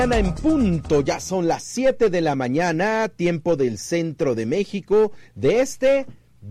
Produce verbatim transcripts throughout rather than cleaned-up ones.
En punto, ya son las siete de la mañana, tiempo del centro de México, de este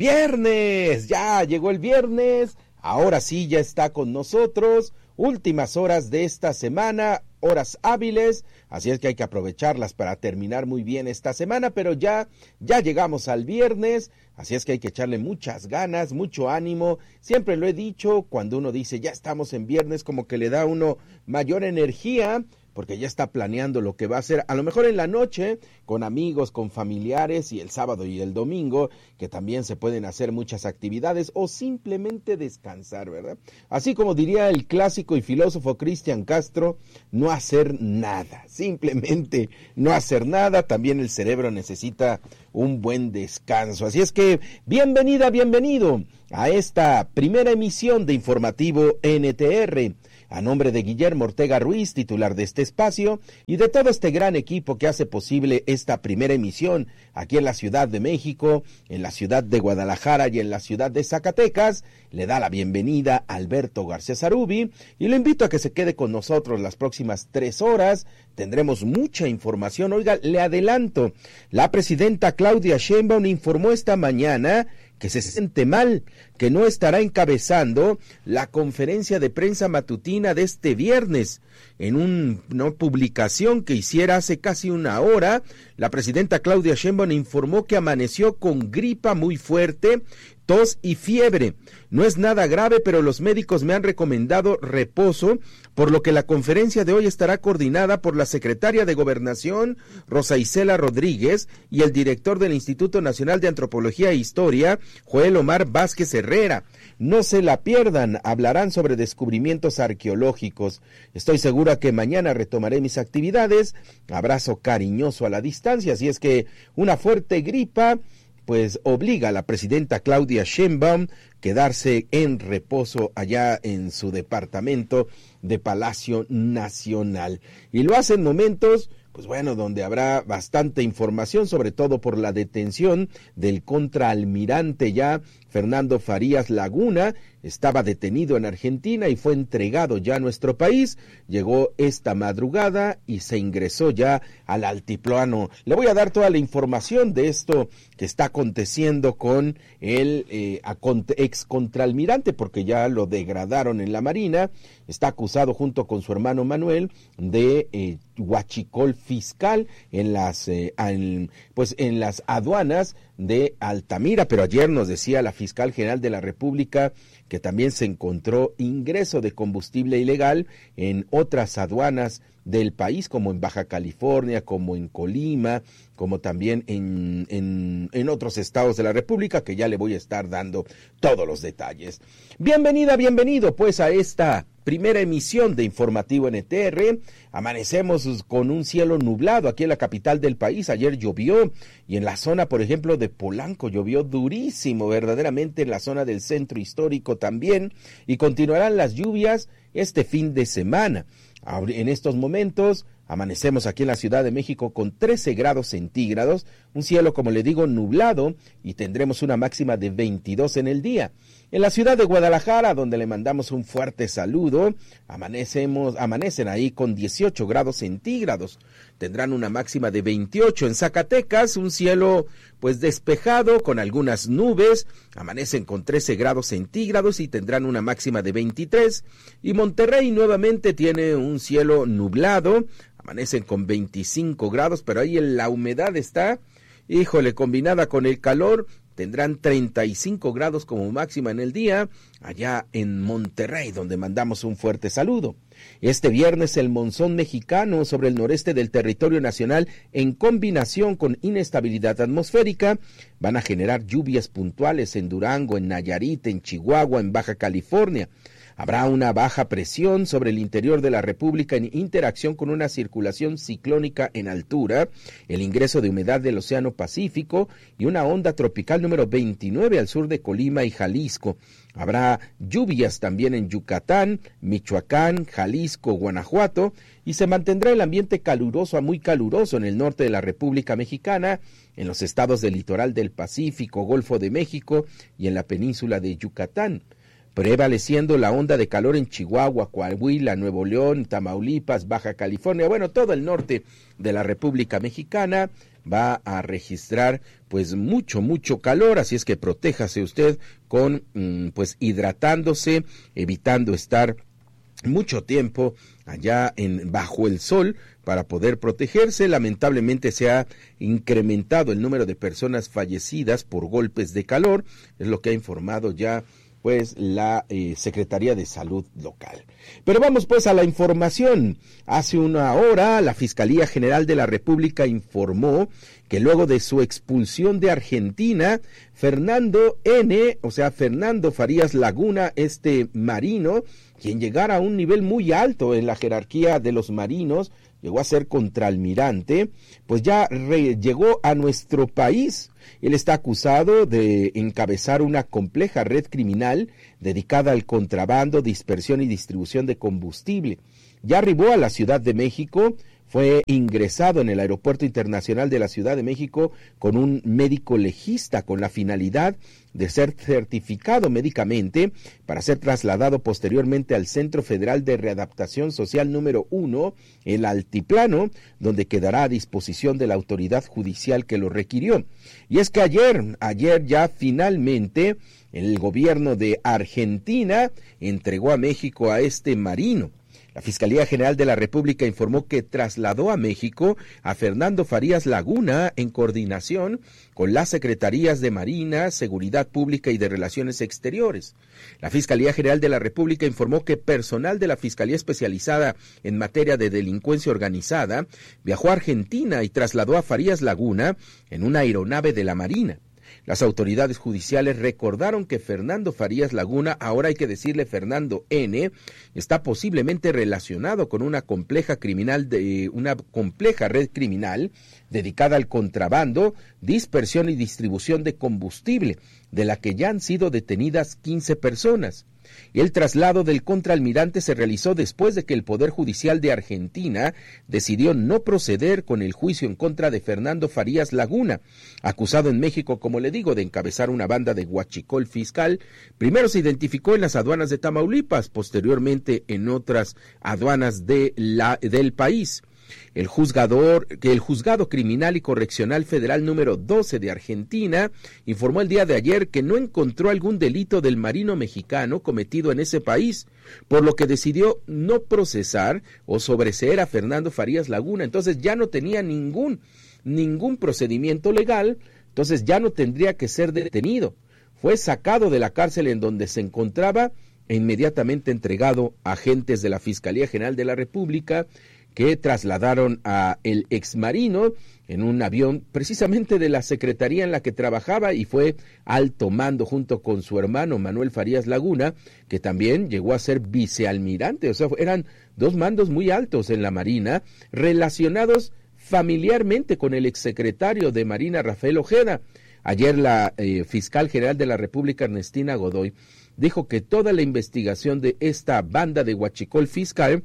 viernes. Ya llegó el viernes, ahora sí ya está con nosotros. Últimas horas de esta semana, horas hábiles, así es que hay que aprovecharlas para terminar muy bien esta semana, pero ya, ya llegamos al viernes, así es que hay que echarle muchas ganas, mucho ánimo. Siempre lo he dicho, cuando uno dice ya estamos en viernes, como que le da a uno mayor energía, porque ya está planeando lo que va a hacer, a lo mejor en la noche, con amigos, con familiares, y el sábado y el domingo, que también se pueden hacer muchas actividades, o simplemente descansar, ¿verdad? Así como diría el clásico y filósofo Cristian Castro, no hacer nada, simplemente no hacer nada. También el cerebro necesita un buen descanso, así es que bienvenida, bienvenido a esta primera emisión de Informativo N T R. A nombre de Guillermo Ortega Ruiz, titular de este espacio, y de todo este gran equipo que hace posible esta primera emisión aquí en la Ciudad de México, en la ciudad de Guadalajara y en la ciudad de Zacatecas, le da la bienvenida a Alberto García Zarubi y le invito a que se quede con nosotros las próximas tres horas. Tendremos mucha información. Oiga, le adelanto, la presidenta Claudia Sheinbaum informó esta mañana que se siente mal, que no estará encabezando la conferencia de prensa matutina de este viernes. En un, una publicación que hiciera hace casi una hora, la presidenta Claudia Sheinbaum informó que amaneció con gripa muy fuerte, tos y fiebre. No es nada grave, pero los médicos me han recomendado reposo, por lo que la conferencia de hoy estará coordinada por la secretaria de Gobernación, Rosa Isela Rodríguez, y el director del Instituto Nacional de Antropología e Historia, Joel Omar Vázquez Herrera. No se la pierdan, hablarán sobre descubrimientos arqueológicos. Estoy segura que mañana retomaré mis actividades. Abrazo cariñoso a la distancia, así es que una fuerte gripa pues obliga a la presidenta Claudia Sheinbaum quedarse en reposo allá en su departamento de Palacio Nacional. Y lo hace en momentos, pues bueno, donde habrá bastante información, sobre todo por la detención del contraalmirante ya, Fernando Farías Laguna. Estaba detenido en Argentina y fue entregado ya a nuestro país. Llegó esta madrugada y se ingresó ya al altiplano. Le voy a dar toda la información de esto que está aconteciendo con el eh, ex contraalmirante, porque ya lo degradaron en la Marina. Está acusado junto con su hermano Manuel de eh, huachicol fiscal en las eh, en, pues en las aduanas de Altamira, pero ayer nos decía la fiscal general de la República que también se encontró ingreso de combustible ilegal en otras aduanas del país, como en Baja California, como en Colima, como también en, en, en otros estados de la República, que ya le voy a estar dando todos los detalles. Bienvenida, bienvenido pues a esta primera emisión de Informativo N T R. Amanecemos con un cielo nublado aquí en la capital del país. Ayer llovió y en la zona, por ejemplo, de Polanco llovió durísimo, verdaderamente en la zona del centro histórico también, y continuarán las lluvias este fin de semana. En estos momentos amanecemos aquí en la Ciudad de México con trece grados centígrados, un cielo, como le digo, nublado, y tendremos una máxima de veintidós en el día. En la ciudad de Guadalajara, donde le mandamos un fuerte saludo, amanecemos, amanecen ahí con dieciocho grados centígrados, tendrán una máxima de veintiocho. En Zacatecas, un cielo pues despejado con algunas nubes, amanecen con trece grados centígrados y tendrán una máxima de veintitrés. Y Monterrey nuevamente tiene un cielo nublado, amanecen con veinticinco grados, pero ahí la humedad está, híjole, combinada con el calor, tendrán treinta y cinco grados como máxima en el día, allá en Monterrey, donde mandamos un fuerte saludo. Este viernes el monzón mexicano sobre el noreste del territorio nacional, en combinación con inestabilidad atmosférica, van a generar lluvias puntuales en Durango, en Nayarit, en Chihuahua, en Baja California. Habrá una baja presión sobre el interior de la República en interacción con una circulación ciclónica en altura, el ingreso de humedad del Océano Pacífico y una onda tropical número veintinueve al sur de Colima y Jalisco. Habrá lluvias también en Yucatán, Michoacán, Jalisco, Guanajuato, y se mantendrá el ambiente caluroso a muy caluroso en el norte de la República Mexicana, en los estados del litoral del Pacífico, Golfo de México y en la península de Yucatán. prevaleciendo la onda de calor en Chihuahua, Coahuila, Nuevo León, Tamaulipas, Baja California, bueno, todo el norte de la República Mexicana va a registrar pues mucho, mucho calor, así es que protéjase usted con pues hidratándose, evitando estar mucho tiempo allá en bajo el sol para poder protegerse. Lamentablemente se ha incrementado el número de personas fallecidas por golpes de calor, es lo que ha informado ya pues la eh, Secretaría de Salud local. Pero vamos pues a la información. Hace una hora la Fiscalía General de la República informó que luego de su expulsión de Argentina, Fernando N., o sea, Fernando Farías Laguna, este marino, quien llegara a un nivel muy alto en la jerarquía de los marinos, llegó a ser contraalmirante, pues ya re, llegó a nuestro país. Él está acusado de encabezar una compleja red criminal dedicada al contrabando, dispersión y distribución de combustible. Ya arribó a la Ciudad de México, fue ingresado en el Aeropuerto Internacional de la Ciudad de México con un médico legista con la finalidad de ser certificado médicamente para ser trasladado posteriormente al Centro Federal de Readaptación Social número uno, el Altiplano, donde quedará a disposición de la autoridad judicial que lo requirió. Y es que ayer, ayer ya finalmente el gobierno de Argentina entregó a México a este marino. La Fiscalía General de la República informó que trasladó a México a Fernando Farías Laguna en coordinación con las Secretarías de Marina, Seguridad Pública y de Relaciones Exteriores. La Fiscalía General de la República informó que personal de la Fiscalía Especializada en materia de delincuencia organizada viajó a Argentina y trasladó a Farías Laguna en una aeronave de la Marina. Las autoridades judiciales recordaron que Fernando Farías Laguna, ahora hay que decirle Fernando N., está posiblemente relacionado con una compleja criminal de una compleja red criminal dedicada al contrabando, dispersión y distribución de combustible, de la que ya han sido detenidas quince personas. El traslado del contraalmirante se realizó después de que el Poder Judicial de Argentina decidió no proceder con el juicio en contra de Fernando Farías Laguna, acusado en México, como le digo, de encabezar una banda de huachicol fiscal. Primero se identificó en las aduanas de Tamaulipas, posteriormente en otras aduanas de la, del país. El juzgador, que el Juzgado Criminal y Correccional Federal número doce de Argentina informó el día de ayer que no encontró algún delito del marino mexicano cometido en ese país, por lo que decidió no procesar o sobreseer a Fernando Farías Laguna. Entonces ya no tenía ningún, ningún procedimiento legal, entonces ya no tendría que ser detenido. Fue sacado de la cárcel en donde se encontraba e inmediatamente entregado a agentes de la Fiscalía General de la República, que trasladaron a el exmarino en un avión precisamente de la secretaría en la que trabajaba y fue alto mando junto con su hermano Manuel Farías Laguna, que también llegó a ser vicealmirante. O sea, eran dos mandos muy altos en la Marina, relacionados familiarmente con el exsecretario de Marina Rafael Ojeda. Ayer la eh, fiscal general de la República, Ernestina Godoy, dijo que toda la investigación de esta banda de huachicol fiscal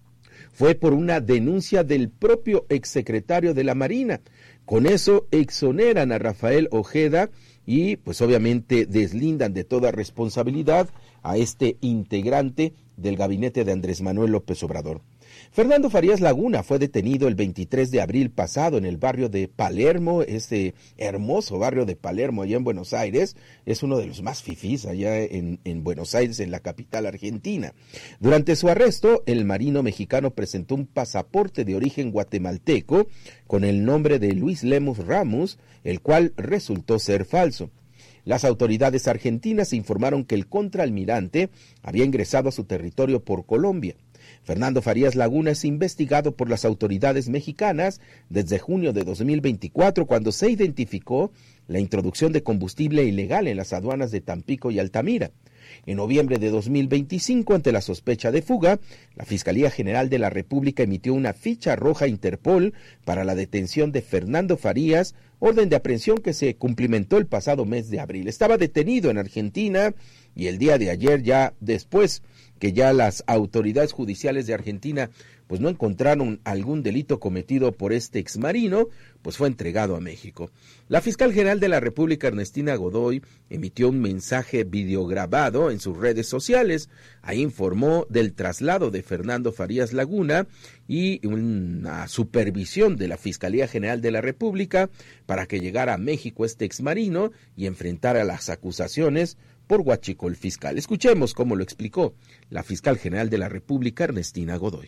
fue por una denuncia del propio exsecretario de la Marina. Con eso exoneran a Rafael Ojeda y pues obviamente deslindan de toda responsabilidad a este integrante del gabinete de Andrés Manuel López Obrador. Fernando Farías Laguna fue detenido el veintitrés de abril pasado en el barrio de Palermo, este hermoso barrio de Palermo allá en Buenos Aires, es uno de los más fifís allá en, en Buenos Aires, en la capital argentina. Durante su arresto, el marino mexicano presentó un pasaporte de origen guatemalteco con el nombre de Luis Lemus Ramos, el cual resultó ser falso. Las autoridades argentinas informaron que el contraalmirante había ingresado a su territorio por Colombia. Fernando Farías Laguna es investigado por las autoridades mexicanas desde junio de dos mil veinticuatro, cuando se identificó la introducción de combustible ilegal en las aduanas de Tampico y Altamira. En noviembre de dos mil veinticinco, ante la sospecha de fuga, la Fiscalía General de la República emitió una ficha roja a Interpol para la detención de Fernando Farías, orden de aprehensión que se cumplimentó el pasado mes de abril. Estaba detenido en Argentina y el día de ayer, ya después que ya las autoridades judiciales de Argentina pues no encontraron algún delito cometido por este exmarino, pues fue entregado a México. La fiscal general de la República, Ernestina Godoy, emitió un mensaje videograbado en sus redes sociales. Ahí informó del traslado de Fernando Farías Laguna y una supervisión de la Fiscalía General de la República para que llegara a México este exmarino y enfrentara las acusaciones por huachicol fiscal. Escuchemos cómo lo explicó la fiscal general de la República, Ernestina Godoy.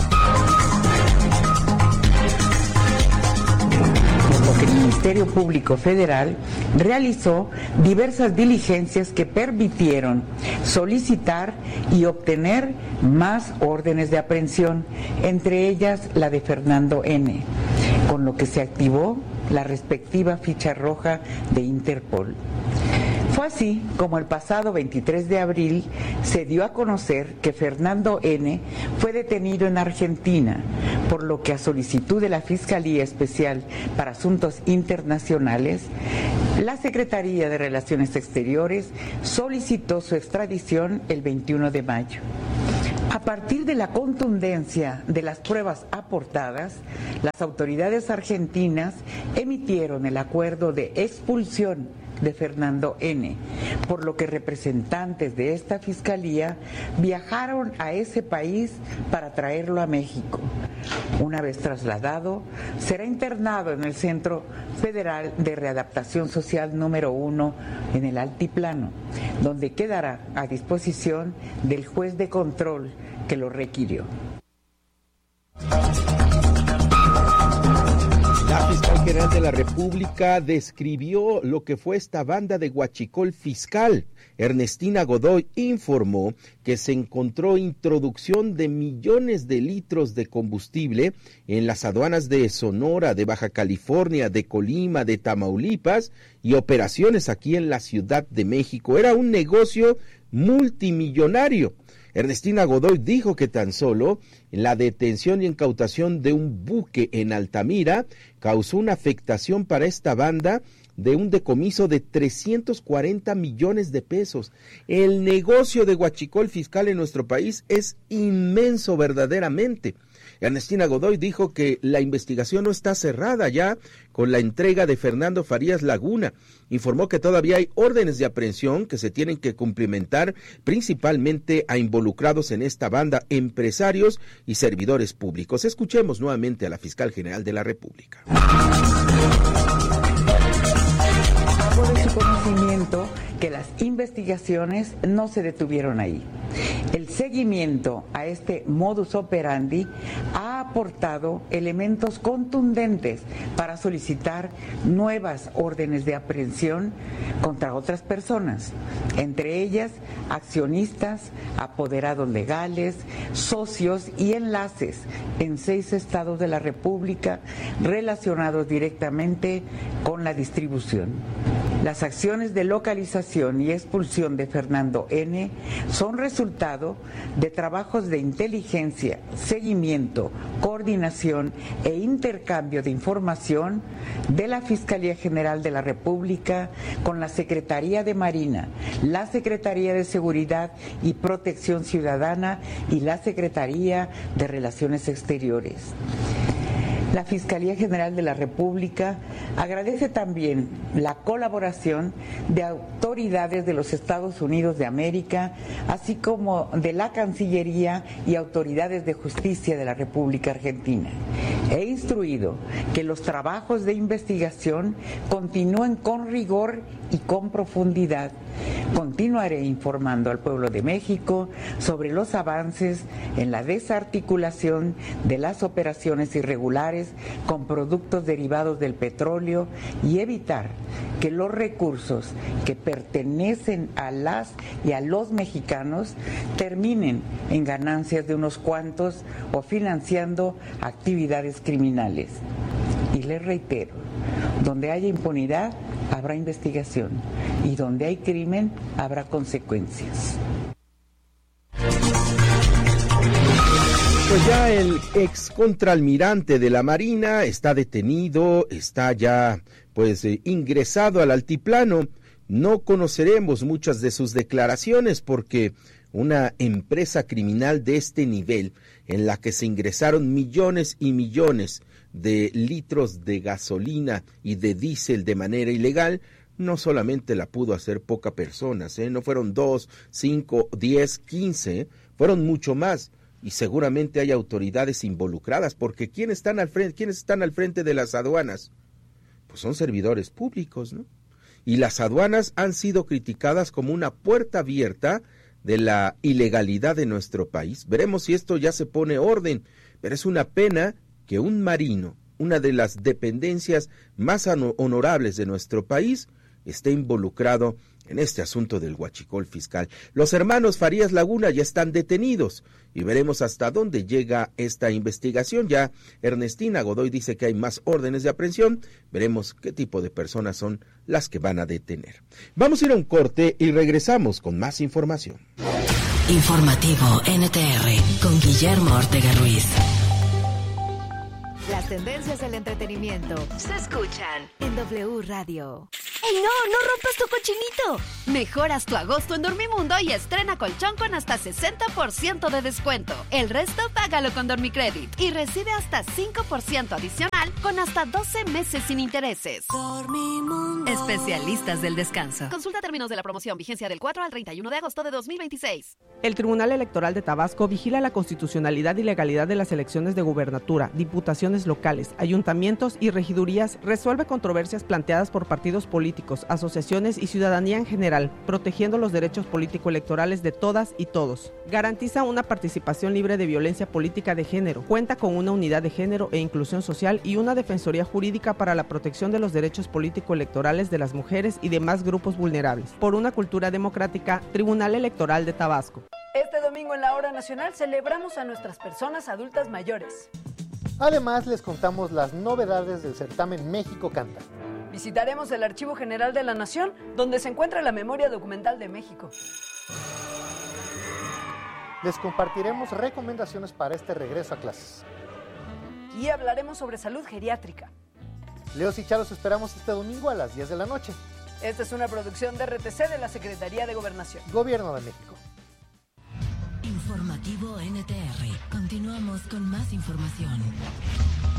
Por lo que el Ministerio Público Federal realizó diversas diligencias que permitieron solicitar y obtener más órdenes de aprehensión, entre ellas la de Fernando N., con lo que se activó la respectiva ficha roja de Interpol. Fue así como el pasado veintitrés de abril se dio a conocer que Fernando N. fue detenido en Argentina, por lo que a solicitud de la Fiscalía Especial para Asuntos Internacionales, la Secretaría de Relaciones Exteriores solicitó su extradición el veintiuno de mayo. A partir de la contundencia de las pruebas aportadas, las autoridades argentinas emitieron el acuerdo de expulsión de Fernando N., por lo que representantes de esta fiscalía viajaron a ese país para traerlo a México. Una vez trasladado, será internado en el Centro Federal de Readaptación Social número uno en el Altiplano, donde quedará a disposición del juez de control que lo requirió. La fiscal general de la República describió lo que fue esta banda de huachicol fiscal. Ernestina Godoy informó que se encontró introducción de millones de litros de combustible en las aduanas de Sonora, de Baja California, de Colima, de Tamaulipas y operaciones aquí en la Ciudad de México. Era un negocio multimillonario. Ernestina Godoy dijo que tan solo la detención y incautación de un buque en Altamira causó una afectación para esta banda de un decomiso de trescientos cuarenta millones de pesos. El negocio de huachicol fiscal en nuestro país es inmenso verdaderamente. Ernestina Godoy dijo que la investigación no está cerrada ya con la entrega de Fernando Farías Laguna. Informó que todavía hay órdenes de aprehensión que se tienen que cumplimentar principalmente a involucrados en esta banda, empresarios y servidores públicos. Escuchemos nuevamente a la fiscal general de la República. Hago de su conocimiento que las investigaciones no se detuvieron ahí. El seguimiento a este modus operandi ha aportado elementos contundentes para solicitar nuevas órdenes de aprehensión contra otras personas, entre ellas accionistas, apoderados legales, socios y enlaces en seis estados de la República relacionados directamente con la distribución. Las acciones de localización y expulsión de Fernando N. son resultado de trabajos de inteligencia, seguimiento, coordinación e intercambio de información de la Fiscalía General de la República con la Secretaría de Marina, la Secretaría de Seguridad y Protección Ciudadana y la Secretaría de Relaciones Exteriores. La Fiscalía General de la República agradece también la colaboración de autoridades de los Estados Unidos de América, así como de la Cancillería y autoridades de justicia de la República Argentina. He instruido que los trabajos de investigación continúen con rigor y con profundidad. Continuaré informando al pueblo de México sobre los avances en la desarticulación de las operaciones irregulares con productos derivados del petróleo y evitar que los recursos que pertenecen a las y a los mexicanos terminen en ganancias de unos cuantos o financiando actividades criminales. Y les reitero, donde haya impunidad, habrá investigación, y donde hay crimen, habrá consecuencias. Pues ya el ex contraalmirante de la Marina está detenido, está ya pues eh, ingresado al altiplano. no conoceremos muchas de sus declaraciones porque una empresa criminal de este nivel, en la que se ingresaron millones y millones de litros de gasolina y de diésel de manera ilegal, no solamente la pudo hacer pocas personas, ¿eh? No fueron dos, cinco, diez, quince, fueron mucho más. Y seguramente hay autoridades involucradas, porque ¿quiénes están al frente, quiénes están al frente de las aduanas? Pues son servidores públicos, ¿no? Y las aduanas han sido criticadas como una puerta abierta de la ilegalidad de nuestro país. Veremos si esto ya se pone orden, pero es una pena que un marino, una de las dependencias más honorables de nuestro país, esté involucrado en este asunto del huachicol fiscal. Los hermanos Farías Laguna ya están detenidos y veremos hasta dónde llega esta investigación. Ya Ernestina Godoy dice que hay más órdenes de aprehensión. Veremos qué tipo de personas son las que van a detener. Vamos a ir a un corte y regresamos con más información. Informativo N T R con Guillermo Ortega Ruiz. Las tendencias del entretenimiento se escuchan en W Radio. ¡Ey, no! ¡No rompas tu cochinito! Mejoras tu agosto en Dormimundo y estrena colchón con hasta sesenta por ciento de descuento. El resto págalo con Dormicredit y recibe hasta cinco por ciento adicional con hasta doce meses sin intereses. Dormimundo. Especialistas del descanso. Consulta términos de la promoción, vigencia del cuatro al treinta y uno de agosto de dos mil veintiséis. El Tribunal Electoral de Tabasco vigila la constitucionalidad y legalidad de las elecciones de gubernatura, diputaciones locales, ayuntamientos y regidurías, resuelve controversias planteadas por partidos políticos, asociaciones y ciudadanía en general, protegiendo los derechos político-electorales de todas y todos. Garantiza una participación libre de violencia política de género, cuenta con una unidad de género e inclusión social y una defensoría jurídica para la protección de los derechos político-electorales de las mujeres y demás grupos vulnerables. Por una cultura democrática, Tribunal Electoral de Tabasco. Este domingo en la Hora Nacional celebramos a nuestras personas adultas mayores. Además, les contamos las novedades del certamen México Canta. Visitaremos el Archivo General de la Nación, donde se encuentra la memoria documental de México. Les compartiremos recomendaciones para este regreso a clases. Y hablaremos sobre salud geriátrica. Leos y Charos esperamos este domingo a las diez de la noche. Esta es una producción de R T C de la Secretaría de Gobernación. Gobierno de México. Informativo N T R. Continuamos con más información.